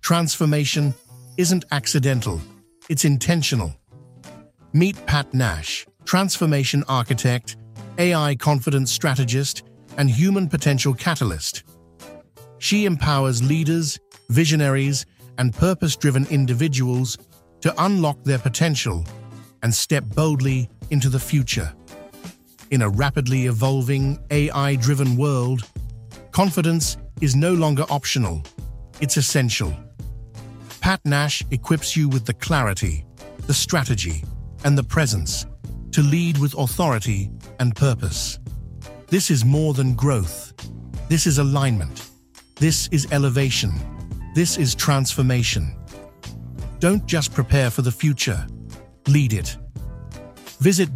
Transformation isn't accidental, it's intentional. Meet Pat Nash, transformation architect, AI confidence strategist, and human potential catalyst. She empowers leaders, visionaries, and purpose-driven individuals to unlock their potential and step boldly into the future. In a rapidly evolving, AI-driven world, confidence is no longer optional, it's essential. Pat Nash equips you with the clarity, the strategy, and the presence to lead with authority and purpose. This is more than growth. This is alignment. This is elevation. This is transformation. Don't just prepare for the future, lead it. Visit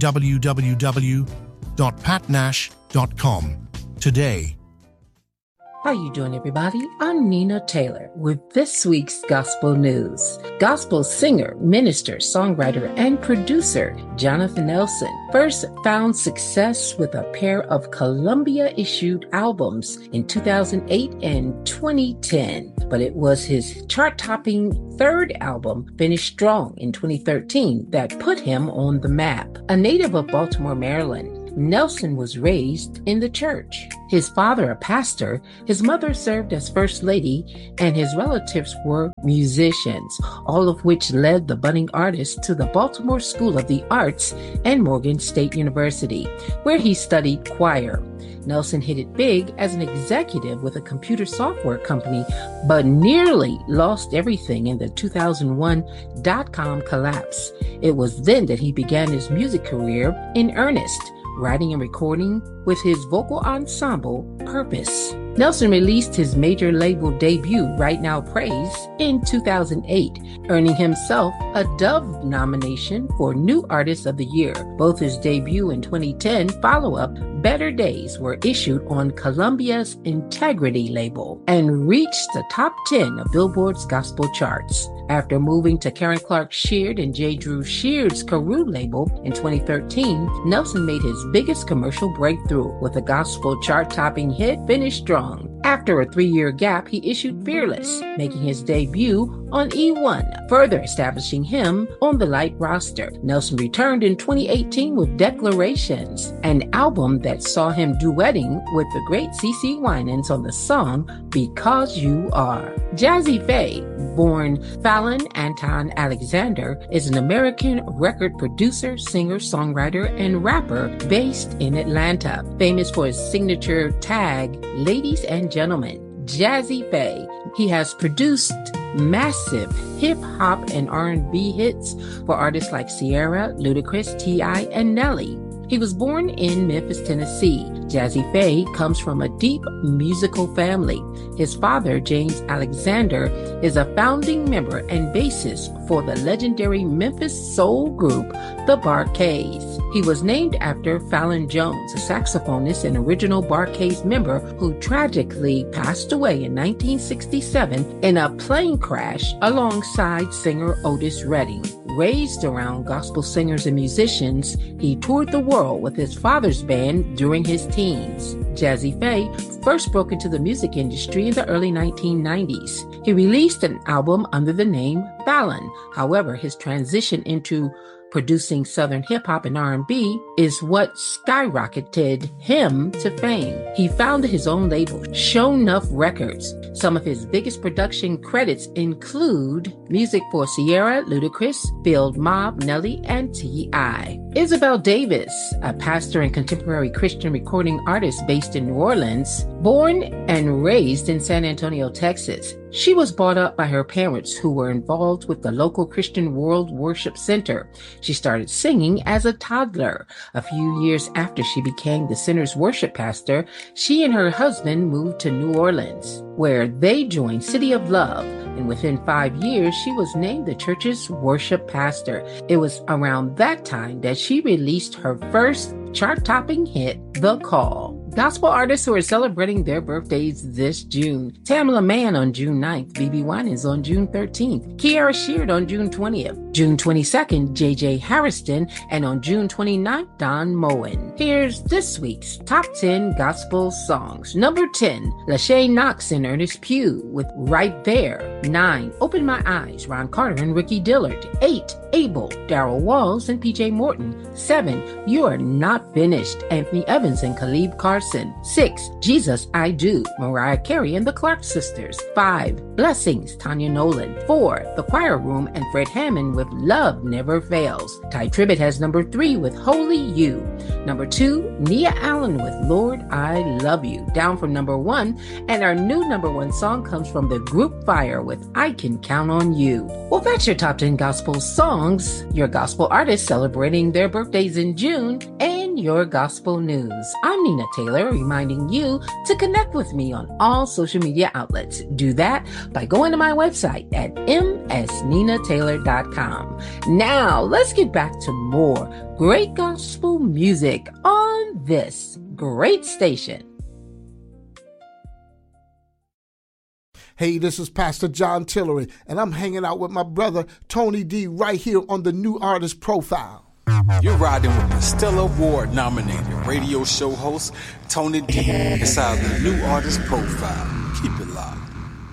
www.patnash.com today. How you doing, everybody? I'm Nina Taylor with this week's Gospel News. Gospel singer, minister, songwriter, and producer Jonathan Nelson first found success with a pair of Columbia-issued albums in 2008 and 2010. But it was his chart-topping third album, Finished Strong, in 2013 that put him on the map. A native of Baltimore, Maryland, Nelson was raised in the church. His father, a pastor, his mother served as first lady, and his relatives were musicians, all of which led the budding artist to the Baltimore School of the Arts and Morgan State University, where he studied choir. Nelson hit it big as an executive with a computer software company, but nearly lost everything in the 2001 dot-com collapse. It was then that he began his music career in earnest, writing and recording with his vocal ensemble, Purpose. Nelson released his major label debut, Right Now Praise, in 2008, earning himself a Dove nomination for New Artist of the Year. Both his debut and 2010 follow-up, Better Days, were issued on Columbia's Integrity label and reached the top 10 of Billboard's gospel charts. After moving to Karen Clark Sheard and J. Drew Sheard's Carew label in 2013, Nelson made his biggest commercial breakthrough with a gospel chart-topping hit, Finished Strong. After a 3-year gap, he issued Fearless, making his debut on E1, further establishing him on the Light roster. Nelson returned in 2018 with Declarations, an album that saw him duetting with the great CeCe Winans on the song Because You Are. Jazze Pha, born Fallon Anton Alexander, is an American record producer, singer, songwriter, and rapper based in Atlanta, famous for his signature tag, Ladies and Gentlemen. Jazze Pha, he has produced massive hip-hop and R&B hits for artists like Ciara, Ludacris, T.I., and Nelly. He was born in Memphis, Tennessee. Jazze Pha comes from a deep musical family. His father, James Alexander, is a founding member and bassist for the legendary Memphis soul group, the Bar-Kays. He was named after Fallon Jones, a saxophonist and original Bar-Kays member who tragically passed away in 1967 in a plane crash alongside singer Otis Redding. Raised around gospel singers and musicians, he toured the world with his father's band during his teens. Jazze Pha first broke into the music industry in the early 1990s. He released an album under the name Fallon. However, his transition into producing Southern hip-hop and R&B is what skyrocketed him to fame. He founded his own label, Show Nuff Records. Some of his biggest production credits include music for Ciara, Ludacris, Field Mob, Nelly, and T.I. Isabel Davis, a pastor and contemporary Christian recording artist based in New Orleans, born and raised in San Antonio, Texas. She was brought up by her parents who were involved with the local Christian World Worship Center. She started singing as a toddler. A few years after she became the center's worship pastor, she and her husband moved to New Orleans, where they joined City of Love. And within 5 years, she was named the church's worship pastor. It was around that time that she released her first chart-topping hit, The Call. Gospel artists who are celebrating their birthdays this June. Tamala Mann on June 9th, B.B. Winans on June 13th, Kiara Sheard on June 20th, June 22nd, J.J. Harrison, and on June 29th, Don Moen. Here's this week's Top 10 Gospel Songs. Number 10, Lachey Knox and Ernest Pugh with Right There. 9, Open My Eyes, Ron Carter and Ricky Dillard. 8, Abel, Darrell Walls and PJ Morton. 7, You're Not Finished, Anthony Evans and Khalib Carson. 6, Jesus I Do, Mariah Carey and the Clark Sisters. 5, Blessings, Tanya Nolan. 4, The Choir Room and Fred Hammond with Love Never Fails. Ty Tribbett has number 3 with Holy You. Number 2, Nia Allen with Lord I Love You, down from number 1. And our new number 1 song comes from the group Fire with I Can Count on You. Well, that's your top 10 gospel songs, your gospel artists celebrating their birthdays in June, and your gospel news. I'm Nina Taylor, reminding you to connect with me on all social media outlets. Do that by going to my website at msninataylor.com. Now, let's get back to more great gospel music on this great station. Hey, this is Pastor John Tillery, and I'm hanging out with my brother Tony D right here on the New Artist Profile. You're riding with the Stellar Award-nominated radio show host Tony D inside the New Artist Profile. Keep it locked.